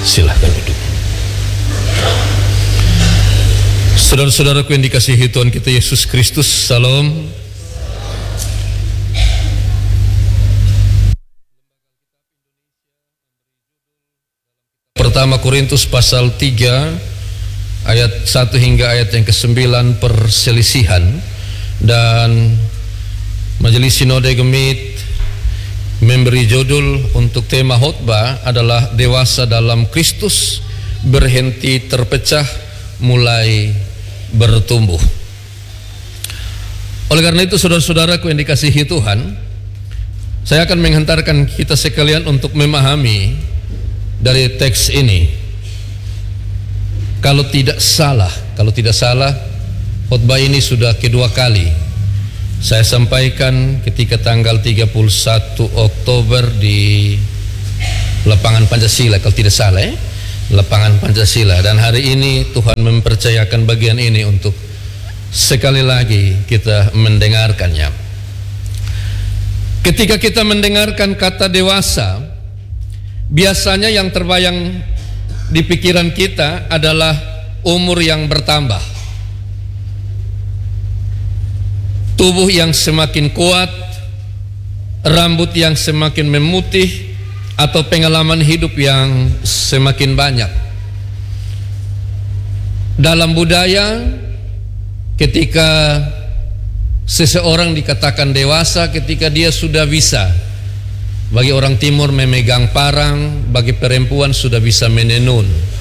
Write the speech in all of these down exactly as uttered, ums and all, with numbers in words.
Silahkan duduk. Saudara-saudaraku yang dikasihi Tuhan kita Yesus Kristus, salam. Pertama Korintus pasal tiga ayat satu hingga ayat yang kesembilan, perselisihan. Dan Majelis Sinode Gemit memberi judul untuk tema khotbah adalah dewasa dalam Kristus, berhenti terpecah, mulai bertumbuh. Oleh karena itu saudara-saudaraku yang dikasihi Tuhan, saya akan menghantarkan kita sekalian untuk memahami dari teks ini. Kalau tidak salah, kalau tidak salah, khotbah ini sudah kedua kali saya sampaikan ketika tanggal tiga puluh satu Oktober di Lapangan Pancasila, kalau tidak salah, eh? Lapangan Pancasila. Dan hari ini Tuhan mempercayakan bagian ini untuk sekali lagi kita mendengarkannya. Ketika kita mendengarkan kata dewasa, biasanya yang terbayang di pikiran kita adalah umur yang bertambah, tubuh yang semakin kuat, rambut yang semakin memutih, atau pengalaman hidup yang semakin banyak. Dalam budaya, ketika seseorang dikatakan dewasa ketika dia sudah bisa, bagi orang timur memegang parang, bagi perempuan sudah bisa menenun.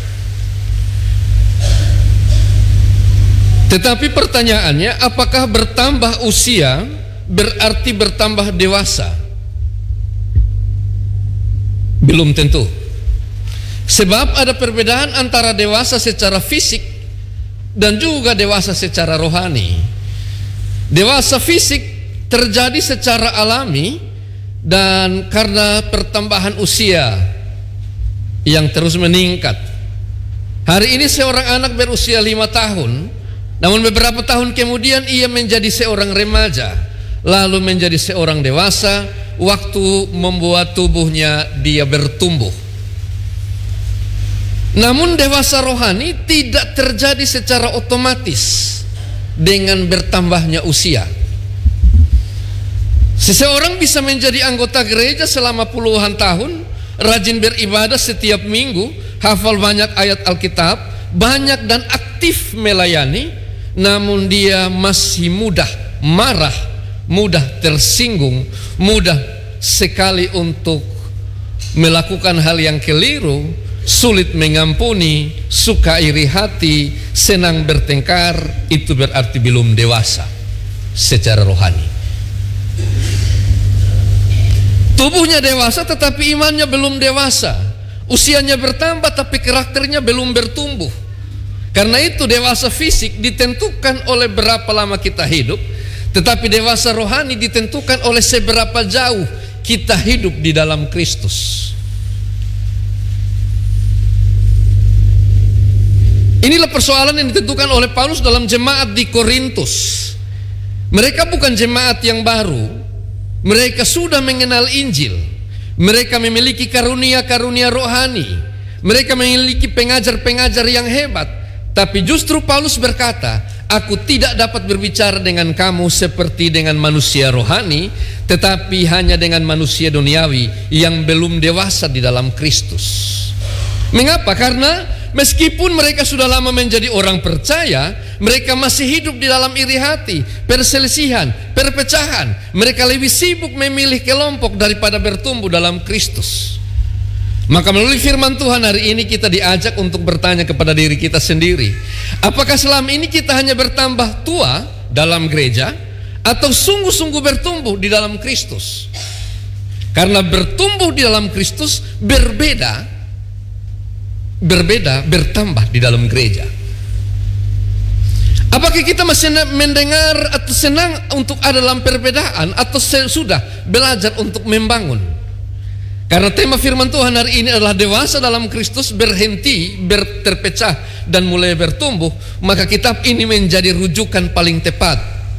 Tetapi pertanyaannya, apakah bertambah usia berarti bertambah dewasa? Belum tentu. Sebab ada perbedaan antara dewasa secara fisik dan juga dewasa secara rohani. Dewasa fisik terjadi secara alami dan karena pertambahan usia yang terus meningkat. Hari ini seorang anak berusia lima tahun, namun beberapa tahun kemudian ia menjadi seorang remaja, lalu menjadi seorang dewasa. Waktu membuat tubuhnya dia bertumbuh. Namun dewasa rohani tidak terjadi secara otomatis dengan bertambahnya usia. Seseorang bisa menjadi anggota gereja selama puluhan tahun, rajin beribadah setiap minggu, hafal banyak ayat Alkitab, banyak dan aktif melayani, namun dia masih mudah marah, mudah tersinggung, mudah sekali untuk melakukan hal yang keliru, sulit mengampuni, suka iri hati, senang bertengkar. Itu berarti belum dewasa secara rohani. Tubuhnya dewasa tetapi imannya belum dewasa. Usianya bertambah tapi karakternya belum bertumbuh. Karena itu dewasa fisik ditentukan oleh berapa lama kita hidup, tetapi dewasa rohani ditentukan oleh seberapa jauh kita hidup di dalam Kristus. Inilah persoalan yang ditentukan oleh Paulus dalam jemaat di Korintus. Mereka bukan jemaat yang baru, mereka sudah mengenal Injil, mereka memiliki karunia-karunia rohani, mereka memiliki pengajar-pengajar yang hebat. Tapi justru Paulus berkata, aku tidak dapat berbicara dengan kamu seperti dengan manusia rohani, tetapi hanya dengan manusia duniawi yang belum dewasa di dalam Kristus. Mengapa? Karena meskipun mereka sudah lama menjadi orang percaya, mereka masih hidup di dalam iri hati, perselisihan, perpecahan. Mereka lebih sibuk memilih kelompok daripada bertumbuh dalam Kristus. Maka melalui firman Tuhan hari ini kita diajak untuk bertanya kepada diri kita sendiri, apakah selama ini kita hanya bertambah tua dalam gereja atau sungguh-sungguh bertumbuh di dalam Kristus? Karena bertumbuh di dalam Kristus berbeda berbeda bertambah di dalam gereja. Apakah kita masih mendengar atau senang untuk ada dalam perbedaan, atau sudah belajar untuk membangun? Karena tema firman Tuhan hari ini adalah dewasa dalam Kristus, berhenti berterpecah dan mulai bertumbuh. Maka kitab ini menjadi rujukan paling tepat.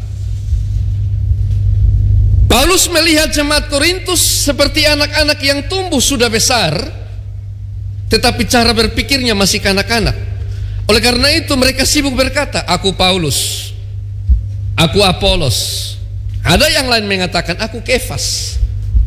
Paulus melihat jemaat Korintus seperti anak-anak yang tumbuh sudah besar, tetapi cara berpikirnya masih kanak-kanak. Oleh karena itu mereka sibuk berkata, aku Paulus, aku Apolos. Ada yang lain mengatakan, aku Kefas.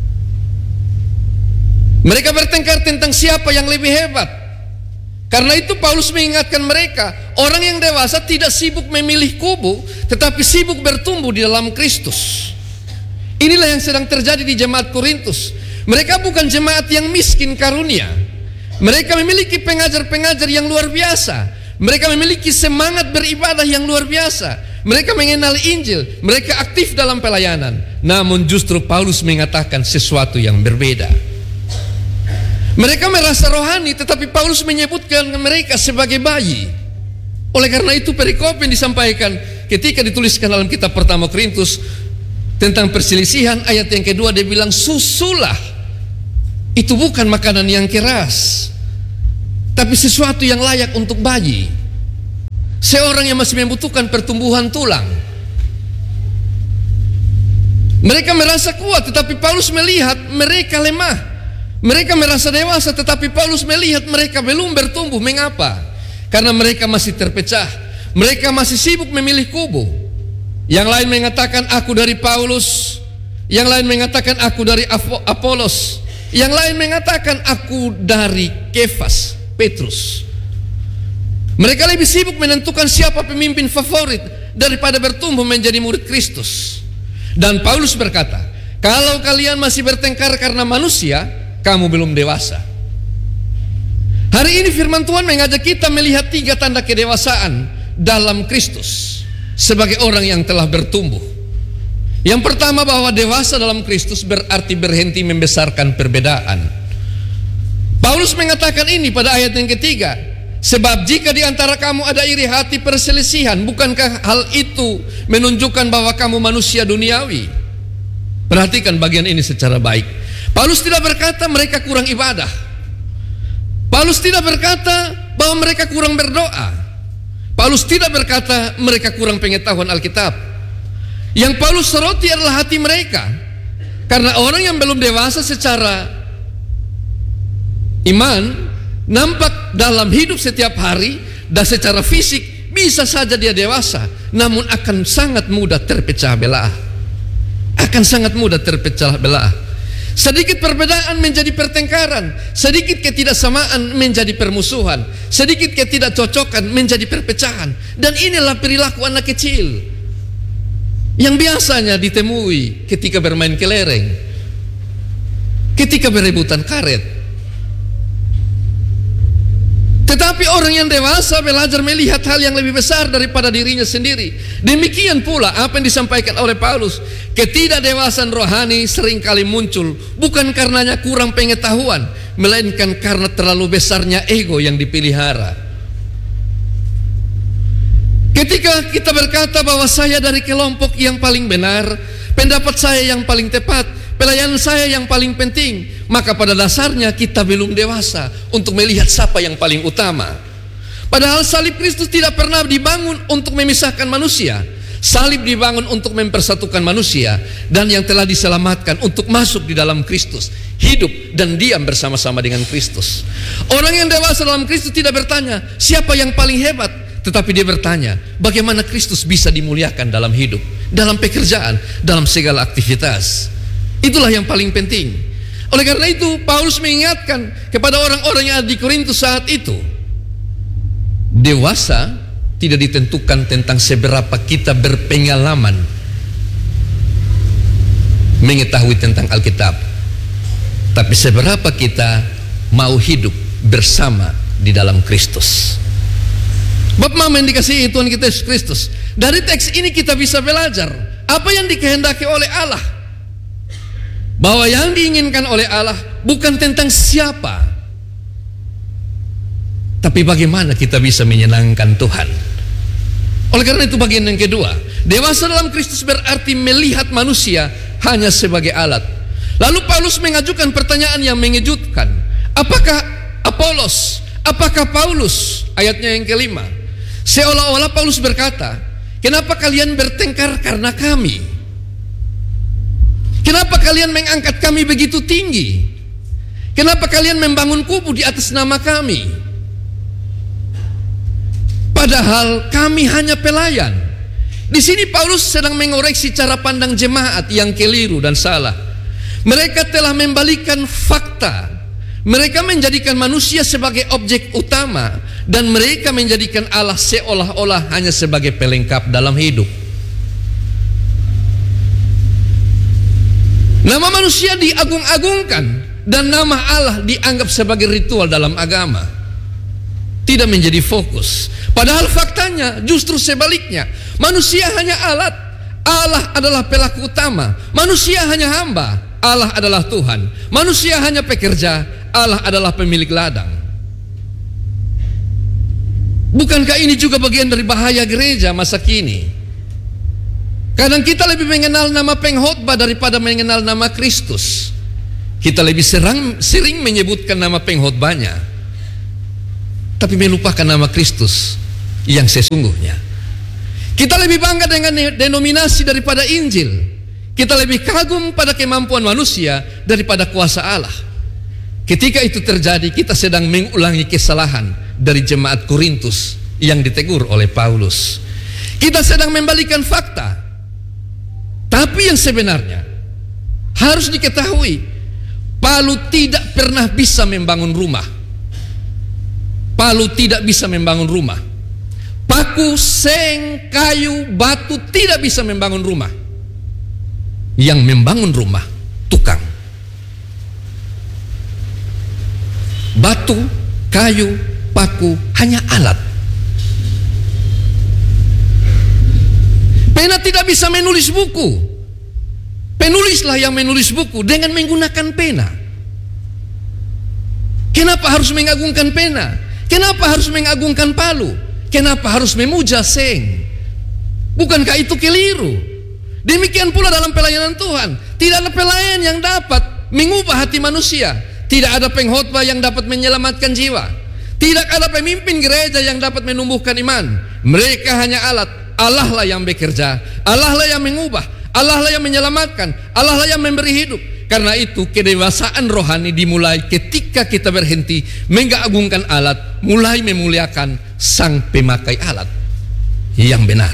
Mereka bertengkar tentang siapa yang lebih hebat. Karena itu Paulus mengingatkan mereka, orang yang dewasa tidak sibuk memilih kubu, tetapi sibuk bertumbuh di dalam Kristus. Inilah yang sedang terjadi di jemaat Korintus. Mereka bukan jemaat yang miskin karunia. Mereka memiliki pengajar-pengajar yang luar biasa. Mereka memiliki semangat beribadah yang luar biasa. Mereka mengenal Injil. Mereka aktif dalam pelayanan. Namun justru Paulus mengatakan sesuatu yang berbeda. Mereka merasa rohani, tetapi Paulus menyebutkan mereka sebagai bayi. Oleh karena itu perikop yang disampaikan ketika dituliskan dalam kitab pertama Korintus tentang perselisihan, ayat yang kedua dia bilang, susulah. Itu bukan makanan yang keras, tapi sesuatu yang layak untuk bayi, seorang yang masih membutuhkan pertumbuhan tulang. Mereka merasa kuat, tetapi Paulus melihat mereka lemah. Mereka merasa dewasa, tetapi Paulus melihat mereka belum bertumbuh. Mengapa? Karena mereka masih terpecah. Mereka masih sibuk memilih kubu. Yang lain mengatakan aku dari Paulus, yang lain mengatakan aku dari Apolos, yang lain mengatakan aku dari Kefas, Petrus. Mereka lebih sibuk menentukan siapa pemimpin favorit daripada bertumbuh menjadi murid Kristus. Dan Paulus berkata, kalau kalian masih bertengkar karena manusia, kamu belum dewasa. Hari ini firman Tuhan mengajak kita melihat tiga tanda kedewasaan dalam Kristus sebagai orang yang telah bertumbuh. Yang pertama, bahwa dewasa dalam Kristus berarti berhenti membesarkan perbedaan. Paulus mengatakan ini pada ayat yang ketiga, sebab jika di antara kamu ada iri hati perselisihan, bukankah hal itu menunjukkan bahwa kamu manusia duniawi? Perhatikan bagian ini secara baik. Paulus tidak berkata mereka kurang ibadah. Paulus tidak berkata bahwa mereka kurang berdoa. Paulus tidak berkata mereka kurang pengetahuan Alkitab. Yang Paulus soroti adalah hati mereka. Karena orang yang belum dewasa secara iman nampak dalam hidup setiap hari dan secara fisik bisa saja dia dewasa, namun akan sangat mudah terpecah belah. Akan sangat mudah terpecah belah. Sedikit perbedaan menjadi pertengkaran, sedikit ketidaksamaan menjadi permusuhan, sedikit ketidakcocokan menjadi perpecahan. Dan inilah perilaku anak kecil yang biasanya ditemui ketika bermain kelereng, ketika berebutan karet. Tetapi orang yang dewasa belajar melihat hal yang lebih besar daripada dirinya sendiri. Demikian pula apa yang disampaikan oleh Paulus. Ketidakdewasaan rohani seringkali muncul bukan karenanya kurang pengetahuan, melainkan karena terlalu besarnya ego yang dipelihara. Ketika kita berkata bahwa saya dari kelompok yang paling benar, pendapat saya yang paling tepat, pelayanan saya yang paling penting, maka pada dasarnya kita belum dewasa untuk melihat siapa yang paling utama. Padahal salib Kristus tidak pernah dibangun untuk memisahkan manusia. Salib dibangun untuk mempersatukan manusia, dan yang telah diselamatkan untuk masuk di dalam Kristus, hidup dan diam bersama-sama dengan Kristus. Orang yang dewasa dalam Kristus tidak bertanya siapa yang paling hebat, tetapi dia bertanya bagaimana Kristus bisa dimuliakan dalam hidup, dalam pekerjaan, dalam segala aktivitas. Itulah yang paling penting. Oleh karena itu Paulus mengingatkan kepada orang-orang yang ada di Korintus saat itu, dewasa tidak ditentukan tentang seberapa kita berpengalaman mengetahui tentang Alkitab, tapi seberapa kita mau hidup bersama di dalam Kristus. Bapak Mama yang dikasihi Tuhan kita Yesus Kristus, dari teks ini kita bisa belajar apa yang dikehendaki oleh Allah. Bahwa yang diinginkan oleh Allah bukan tentang siapa, tapi bagaimana kita bisa menyenangkan Tuhan. Oleh karena itu bagian yang kedua, dewasa dalam Kristus berarti melihat manusia hanya sebagai alat. Lalu Paulus mengajukan pertanyaan yang mengejutkan. Apakah Apolos? Apakah Paulus? Ayatnya yang kelima. Seolah-olah Paulus berkata, kenapa kalian bertengkar karena kami? Kenapa kalian mengangkat kami begitu tinggi? Kenapa kalian membangun kubu di atas nama kami? Padahal kami hanya pelayan. Di sini Paulus sedang mengoreksi cara pandang jemaat yang keliru dan salah. Mereka telah membalikan fakta. Mereka menjadikan manusia sebagai objek utama, dan mereka menjadikan Allah seolah-olah hanya sebagai pelengkap dalam hidup. Nama manusia diagung-agungkan, dan nama Allah dianggap sebagai ritual dalam agama, tidak menjadi fokus. Padahal faktanya justru sebaliknya. Manusia hanya alat, Allah adalah pelaku utama. Manusia hanya hamba, Allah adalah Tuhan. Manusia hanya pekerja, Allah adalah pemilik ladang. Bukankah ini juga bagian dari bahaya gereja masa kini? Kadang kita lebih mengenal nama pengkhotbah daripada mengenal nama Kristus. Kita lebih serang, sering menyebutkan nama pengkhotbahnya, tapi melupakan nama Kristus yang sesungguhnya. Kita lebih bangga dengan denominasi daripada Injil. Kita lebih kagum pada kemampuan manusia daripada kuasa Allah. Ketika itu terjadi, kita sedang mengulangi kesalahan dari jemaat Korintus yang ditegur oleh Paulus. Kita sedang membalikan fakta. Tapi yang sebenarnya harus diketahui, Palu tidak pernah bisa membangun rumah. Palu tidak bisa membangun rumah. Paku, seng, kayu, batu tidak bisa membangun rumah. Yang membangun rumah tukang. Batu, kayu, paku hanya alat. Pena tidak bisa menulis buku. Penulislah yang menulis buku dengan menggunakan pena. Kenapa harus mengagungkan pena? Kenapa harus mengagungkan palu? Kenapa harus memuja seng? Bukankah itu keliru? Demikian pula dalam pelayanan Tuhan. Tidak ada pelayan yang dapat mengubah hati manusia. Tidak ada pengkhotbah yang dapat menyelamatkan jiwa. Tidak ada pemimpin gereja yang dapat menumbuhkan iman. Mereka hanya alat. Allah lah yang bekerja, Allah lah yang mengubah, Allah lah yang menyelamatkan, Allah lah yang memberi hidup. Karena itu kedewasaan rohani dimulai ketika kita berhenti mengagungkan alat, mulai memuliakan sang pemakai alat yang benar.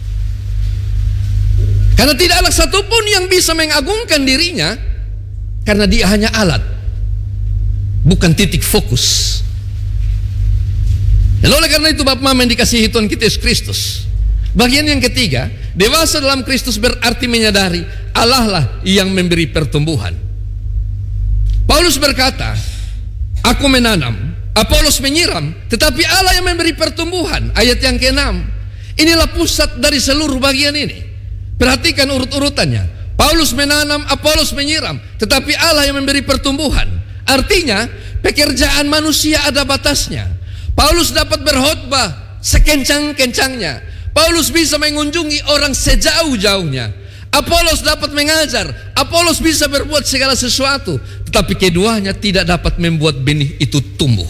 Karena tidak ada satupun yang bisa mengagungkan dirinya, karena dia hanya alat, bukan titik fokus. Dan oleh karena itu Bapak Mama yang dikasihi Tuhan kita Yesus Kristus, bagian yang ketiga, dewasa dalam Kristus berarti menyadari Allah lah yang memberi pertumbuhan. Paulus berkata, aku menanam, Apolos menyiram, tetapi Allah yang memberi pertumbuhan. Ayat yang keenam. Inilah pusat dari seluruh bagian ini. Perhatikan urut-urutannya. Paulus menanam, Apolos menyiram, tetapi Allah yang memberi pertumbuhan. Artinya, pekerjaan manusia ada batasnya. Paulus dapat berkhotbah sekencang-kencangnya. Paulus bisa mengunjungi orang sejauh-jauhnya. Apolos dapat mengajar. Apolos bisa berbuat segala sesuatu. Tetapi keduanya tidak dapat membuat benih itu tumbuh.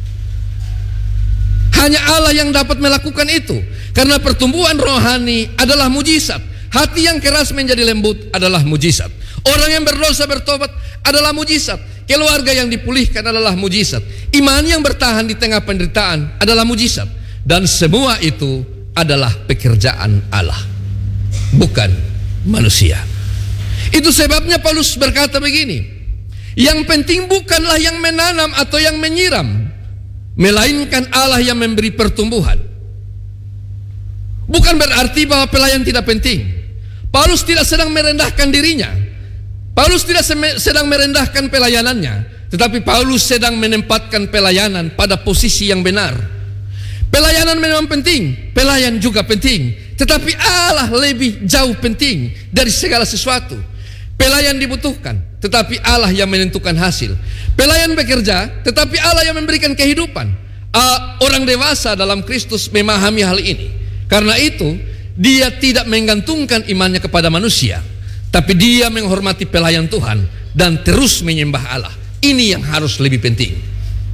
Hanya Allah yang dapat melakukan itu. Karena pertumbuhan rohani adalah mujizat. Hati yang keras menjadi lembut adalah mujizat. Orang yang berdosa bertobat adalah mujizat. Keluarga yang dipulihkan adalah mujizat. Iman yang bertahan di tengah penderitaan adalah mujizat. Dan semua itu adalah pekerjaan Allah, bukan manusia. Itu sebabnya Paulus berkata begini, yang penting bukanlah yang menanam atau yang menyiram, melainkan Allah yang memberi pertumbuhan. Bukan berarti bahwa pelayan tidak penting. Paulus tidak sedang merendahkan dirinya. Paulus tidak sedang merendahkan pelayanannya, tetapi Paulus sedang menempatkan pelayanan pada posisi yang benar. Pelayanan memang penting, pelayan juga penting, tetapi Allah lebih jauh penting dari segala sesuatu. Pelayan dibutuhkan, tetapi Allah yang menentukan hasil. Pelayan bekerja, tetapi Allah yang memberikan kehidupan. Uh, orang dewasa dalam Kristus memahami hal ini. Karena itu, dia tidak menggantungkan imannya kepada manusia, tapi dia menghormati pelayan Tuhan dan terus menyembah Allah. Ini yang harus lebih penting.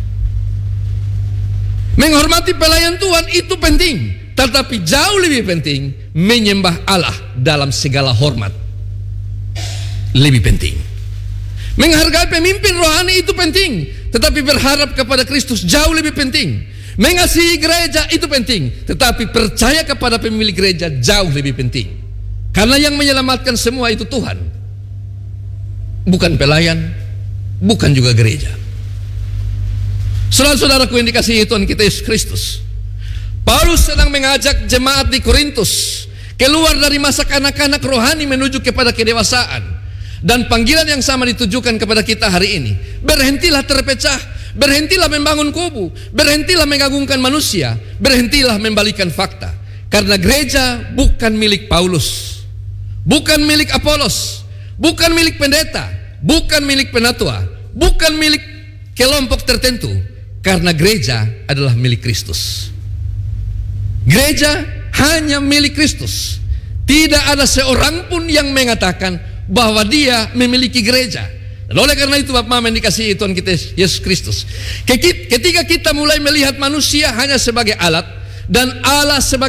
Menghormati pelayan Tuhan itu penting, tetapi jauh lebih penting menyembah Allah dalam segala hormat. Lebih penting. Menghargai pemimpin rohani itu penting, tetapi berharap kepada Kristus jauh lebih penting. Mengasihi gereja itu penting, tetapi percaya kepada pemilik gereja jauh lebih penting. Karena yang menyelamatkan semua itu Tuhan, bukan pelayan, bukan juga gereja. Saudara-saudaraku yang dikasihi Tuhan kita Yesus Kristus, Paulus sedang mengajak jemaat di Korintus keluar dari masa kanak-kanak rohani menuju kepada kedewasaan. Dan panggilan yang sama ditujukan kepada kita hari ini. Berhentilah terpecah, berhentilah membangun kubu, berhentilah mengagungkan manusia, berhentilah membalikan fakta. Karena gereja bukan milik Paulus, bukan milik Apolos, bukan milik pendeta, bukan milik penatua, bukan milik kelompok tertentu. Karena gereja adalah milik Kristus. Gereja hanya milik Kristus. Tidak ada seorang pun yang mengatakan bahwa dia memiliki gereja. Dan oleh karena itu Bapak Mama yang dikasihi Tuhan kita Yesus Kristus, ketika kita mulai melihat manusia hanya sebagai alat dan Allah sebagai